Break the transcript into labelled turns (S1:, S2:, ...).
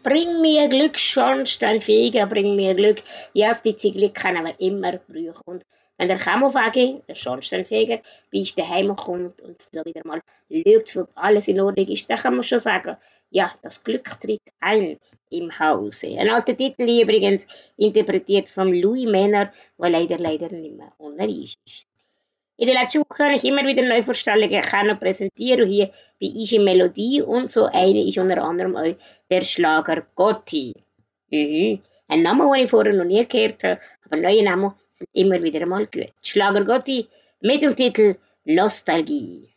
S1: Bring mir Glück, Schornsteinfeger, bring mir Glück. Ja, ein bisschen Glück können wir immer brauchen. Und wenn der Camovage, der Schornsteinfeger, bei uns daheim kommt und so wieder mal schaut, ob alles in Ordnung ist, dann kann man schon sagen, ja, das Glück tritt ein im Hause. Ein alter Titel übrigens, interpretiert von Louis Männer, der leider nicht mehr unter uns ist. In der letzten Woche habe ich immer wieder Neuvorstellungen und präsentieren. Hier bei «Ische Melodie» und so eine ist unter anderem auch der Schlager Gotti. Ein Name, den ich vorher noch nie gehört habe, aber neue Namen sind immer wieder mal gut. Schlager Gotti mit dem Titel Nostalgie.